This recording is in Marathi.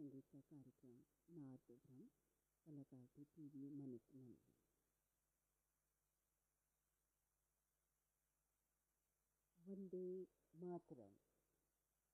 संगीतचा कार्यक्रम नादभ्रम कलाकार थे पी.वी. मणिक नंदन. वंदे मातरम.